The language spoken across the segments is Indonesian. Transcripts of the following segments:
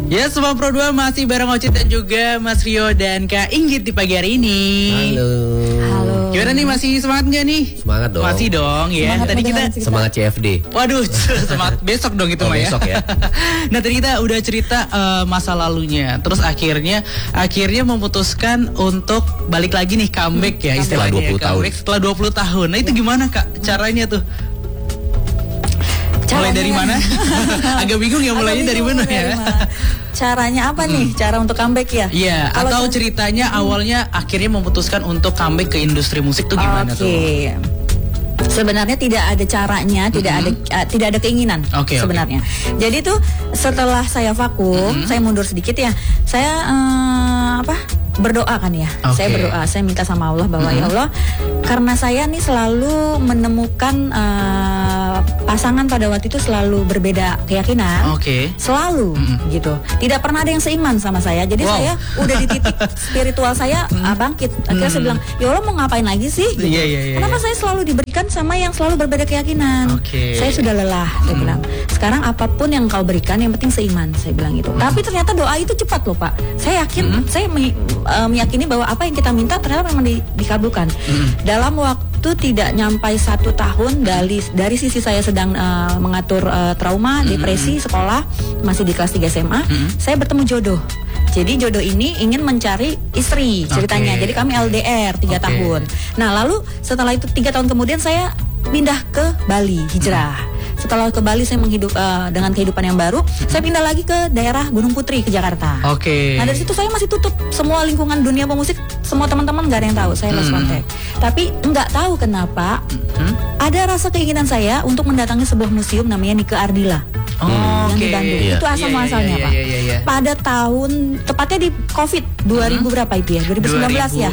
Ya, Semua Pro 2 masih bareng Ocit dan juga Mas Rio dan Kak Inggit di pagi hari ini. Halo. Gimana nih, masih semangat gak nih? Semangat dong. Masih dong ya. Semangat tadi kita semangat CFD. Waduh, semangat besok dong itu mah ya. Besok ya. Nah, tadi kita udah cerita masa lalunya. Terus akhirnya memutuskan untuk balik lagi nih, comeback ya istilahnya. Setelah 20 tahun. Nah, itu gimana Kak caranya tuh? Mulai dari mana? Agak bingung ya mulainya dari mana ya. Caranya apa nih? Cara untuk comeback ya? Iya, atau ceritanya awalnya akhirnya memutuskan untuk comeback ke industri musik tuh gimana tuh? Sebenarnya tidak ada caranya, tidak ada keinginan sebenarnya. Jadi tuh setelah saya vakum, saya mundur sedikit ya. Saya berdoa kan ya. Saya berdoa, saya minta sama Allah bahwa ya Allah, karena saya nih selalu menemukan pasangan pada waktu itu selalu berbeda keyakinan. Selalu gitu. Tidak pernah ada yang seiman sama saya. Jadi saya udah di titik spiritual saya bangkit. Akhirnya saya bilang, "Ya Allah, mau ngapain lagi sih?" Gitu. Kenapa saya selalu diberikan sama yang selalu berbeda keyakinan? Saya sudah lelah, saya bilang. Sekarang apapun yang kau berikan, yang penting seiman, saya bilang gitu. Tapi ternyata doa itu cepat loh, Pak. Saya yakin, saya meyakini bahwa apa yang kita minta ternyata memang dikabulkan. Dalam waktu tidak nyampai 1 tahun dari sisi saya sedang mengatur trauma, depresi, sekolah, masih di kelas 3 SMA, saya bertemu jodoh. Jadi jodoh ini ingin mencari istri ceritanya. Jadi kami LDR 3 tahun. Nah, lalu setelah itu 3 tahun kemudian saya pindah ke Bali, hijrah. Setelah ke Bali saya menghidup dengan kehidupan yang baru, saya pindah lagi ke daerah Gunung Putri, ke Jakarta. Nah, dari situ saya masih tutup semua lingkungan dunia pemusik, semua teman-teman nggak ada yang tahu, saya lost contact. Tapi nggak tahu kenapa ada rasa keinginan saya untuk mendatangi sebuah museum namanya Nike Ardila. Yang di Bandung. Itu asal muasalnya, Pak. Pada tahun tepatnya di Covid 2000 berapa itu ya? 2019 ya?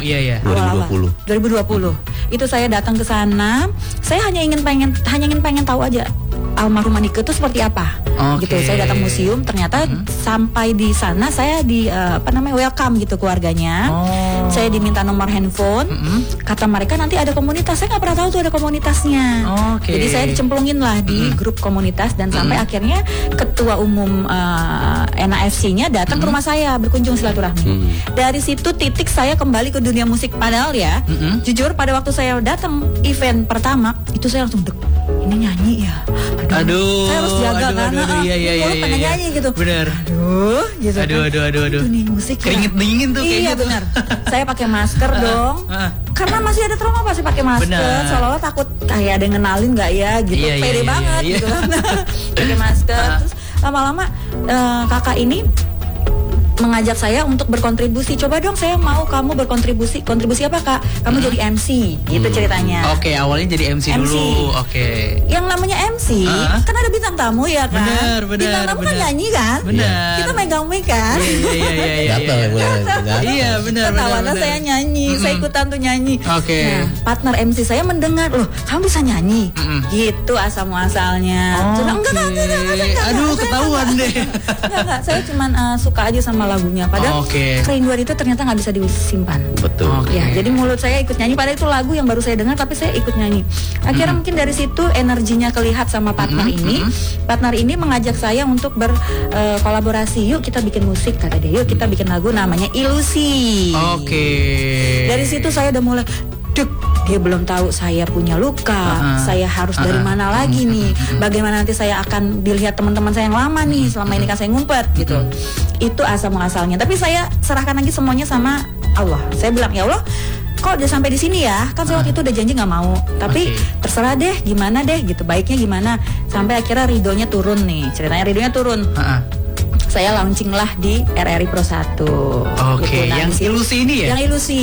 2020. Itu saya datang ke sana. Saya hanya ingin pengen tahu aja almarhum Nike itu seperti apa. Gitu. Saya datang museum, ternyata sampai di sana saya welcome gitu keluarganya. Saya diminta nomor handphone. Kata mereka nanti ada komunitas. Saya nggak pernah tahu tuh ada komunitasnya. Jadi saya dicemplungin lah di grup komunitas dan sampai akhirnya ketua umum NAFC-nya datang ke rumah saya berkunjung silaturahmi. Dari situ titik saya kembali ke dunia musik. Padahal ya, jujur pada waktu saya datang event pertama itu saya langsung ini nyanyi ya. Aduh, saya harus jaga karena mulut pengen nyanyi gitu. Bener. Gitu. Aduh. Dunia musik keringet dingin tuh kayak gitu. Benar. Saya pakai masker dong. Karena masih ada trauma pasti pakai masker. Seolah-olah takut kayak ada yang ngenalin nggak ya gitu. Pede banget gitu. Pakai masker. Terus lama-lama kakak ini mengajak saya untuk berkontribusi. Coba dong, saya mau kamu berkontribusi. Kontribusi apa, Kak? Kamu jadi MC, gitu ceritanya. Awalnya jadi MC dulu. Yang namanya MC kan ada bintang tamu ya kan? Bener. Bintang tamu kan nyanyi kan? Kita megang mic kan? Iya, benar. Ketahuan saya nyanyi, saya ikutan tuh nyanyi. Nah, partner MC saya mendengar, loh, kamu bisa nyanyi? Gitu asal muasalnya. Enggak. Aduh, ketahuan deh. Enggak. Saya cuman suka aja sama lagunya. Padahal kerinduan itu ternyata nggak bisa disimpan. Betul. Ya, jadi mulut saya ikut nyanyi. Padahal itu lagu yang baru saya dengar, tapi saya ikut nyanyi. Akhirnya mungkin dari situ energinya kelihat sama partner ini. Partner ini mengajak saya untuk berkolaborasi. Yuk kita bikin musik, kata dia. Yuk kita bikin lagu namanya Ilusi. Dari situ saya udah mulai dia belum tahu saya punya luka, saya harus dari mana lagi nih, bagaimana nanti saya akan dilihat teman-teman saya yang lama nih, selama ini kan saya ngumpet gitu. Itu asal muasalnya. Tapi saya serahkan lagi semuanya sama Allah. Saya bilang, ya Allah, kok udah sampai di sini ya? Kan saya waktu itu udah janji nggak mau. Tapi terserah deh, gimana deh gitu. Baiknya gimana? Sampai akhirnya ridhonya turun nih. Ceritanya ridhonya turun. Saya launching lah di RRI Pro 1. Gitu. Nah, yang Ilusi ini ya? Yang Ilusi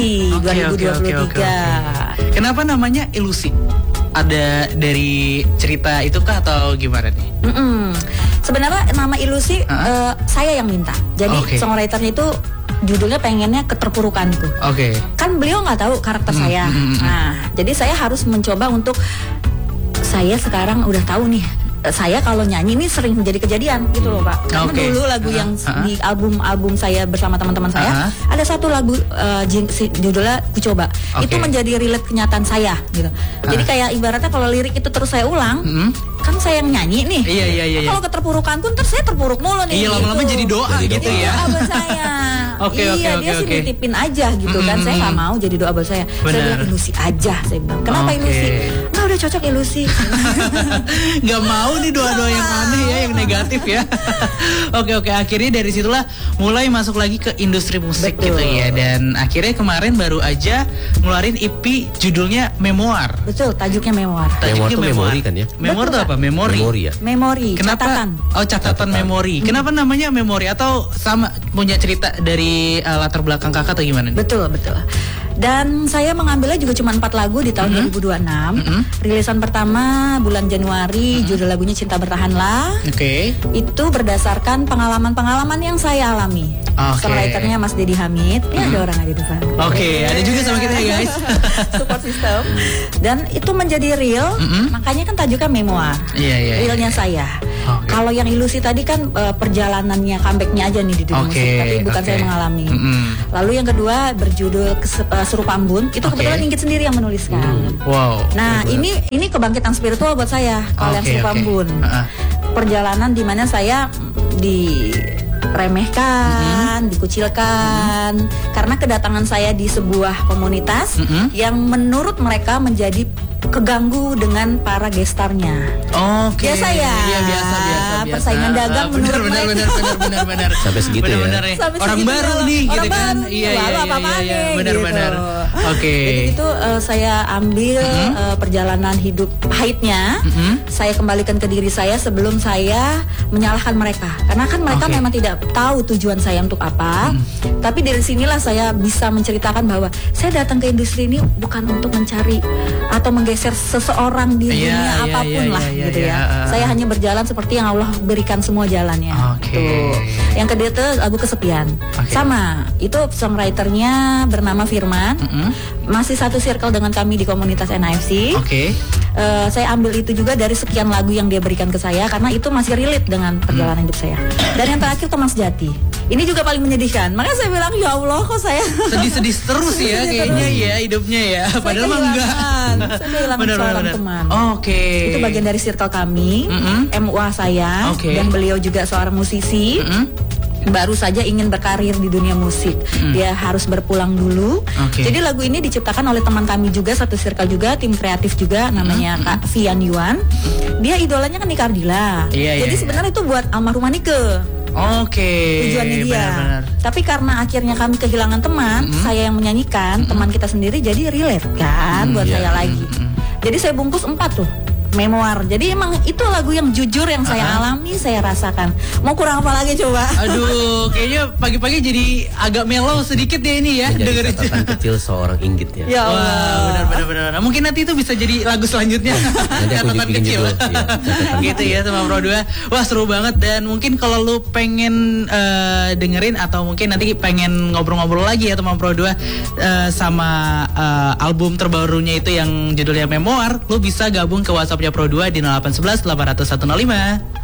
2023. Kenapa namanya Ilusi? Ada dari cerita itu kah atau gimana nih? Sebenarnya nama Ilusi saya yang minta. Jadi songwriternya itu judulnya pengennya Keterpurukanku. Kan beliau nggak tahu karakter saya. Nah, jadi saya harus mencoba untuk saya sekarang udah tahu nih saya kalau nyanyi ini sering menjadi kejadian gitu loh Pak. Karena dulu lagu yang di album saya bersama teman-teman saya ada satu lagu judulnya Ku Coba. Itu menjadi relate kenyataan saya gitu. Jadi kayak ibaratnya kalau lirik itu terus saya ulang, kan saya yang nyanyi nih. Iya. Kalau keterpurukan pun terus saya terpuruk mulu nih. Iya, lama-lama jadi doa gitu ya. Abang saya. Dia sih nitipin aja gitu kan. Saya nggak mau jadi doa buat saya. Saya bilang ilusi aja, saya bilang. Kenapa ilusi? Nah, udah cocok ilusi. Nggak mau nih doa-doa yang aneh ya, yang negatif ya. Oke, akhirnya dari situlah mulai masuk lagi ke industri musik gitu ya. Dan akhirnya kemarin baru aja ngeluarin EP judulnya Memoir. Betul, tajuknya Memoir. Memoir tuh memori kan ya? Memoir tuh apa? Memori ya? Memori, kenapa? Catatan. Oh, catatan memori. Kenapa namanya memori? Atau sama punya cerita dari latar belakang kakak atau gimana nih? Betul. Dan saya mengambilnya juga cuma 4 lagu di tahun 2026. Rilisan pertama bulan Januari, judul lagunya Cinta Bertahanlah. Itu berdasarkan pengalaman-pengalaman yang saya alami. Songwriternya Mas Dedi Hamid. Ya ada orang aja di depan. Ada juga sama kita ya guys. Support system. Dan itu menjadi real. Makanya kan tajuknya Memoir. Realnya saya. Kalau yang ilusi tadi kan perjalanannya, comebacknya aja nih di dunia musik. Tapi bukan saya mengalami. Lalu yang kedua berjudul Serupa Embun. Itu kebetulan Inggit sendiri yang menuliskan. Nah ini kebangkitan spiritual buat saya. Kalau yang Serupa Embun, perjalanan di mana saya diremehkan, dikucilkan karena kedatangan saya di sebuah komunitas yang menurut mereka menjadi keganggu dengan para gestarnya. Biasa ya. Iya, biasa. Persaingan dagang menurut mereka. Benar. Sampai segitu ya. Orang baru nih gitu kan. Iya. Benar. Jadi itu saya ambil perjalanan hidup pahitnya. Saya kembalikan ke diri saya sebelum saya menyalahkan mereka. Karena kan mereka memang tidak tahu tujuan saya untuk apa. Tapi dari sinilah saya bisa menceritakan bahwa saya datang ke industri ini bukan untuk mencari atau menggeser seseorang di dunia apapun gitu ya. Saya hanya berjalan seperti yang Allah berikan semua jalannya. Yang kedua itu lagu Kesepian. Sama, itu songwriternya bernama Firman. Masih satu circle dengan kami di komunitas NFC. Saya ambil itu juga dari sekian lagu yang dia berikan ke saya karena itu masih relate dengan perjalanan hidup saya. Dan yang terakhir Teman Sejati. Ini juga paling menyedihkan. Makanya saya bilang ya Allah kok saya sedih terus ya kayaknya ya hidupnya ya. Padahal mah enggak. Saya kehilangan seorang teman. Itu bagian dari circle kami, MUA saya, dan beliau juga seorang musisi. Baru saja ingin berkarir di dunia musik. Dia harus berpulang dulu. Jadi lagu ini diciptakan oleh teman kami juga, satu circle juga, tim kreatif juga, namanya Kak Vian Yuan. Dia idolanya kan Nika Ardila. Jadi sebenarnya itu buat almarhumah Nike. Tujuannya dia. Benar. Tapi karena akhirnya kami kehilangan teman, saya yang menyanyikan, teman kita sendiri jadi relate kan buat saya lagi. Jadi saya bungkus 4 tuh. Memoir. Jadi emang itu lagu yang jujur yang saya alami, saya rasakan. Mau kurang apa lagi coba? Aduh, kayaknya pagi-pagi jadi agak mellow sedikit ya ini ya. Dengerin catatan kecil seorang Inggit ya. Ya Allah, benar. Mungkin nanti itu bisa jadi lagu selanjutnya. Catatan kecil. Gitu ya sama Pro 2. Wah, seru banget dan mungkin kalau lu pengen dengerin atau mungkin nanti pengen ngobrol-ngobrol lagi ya sama Pro 2 sama album terbarunya itu yang judulnya Memoir, lu bisa gabung ke WhatsApp Pro 2 di 0811 800 105.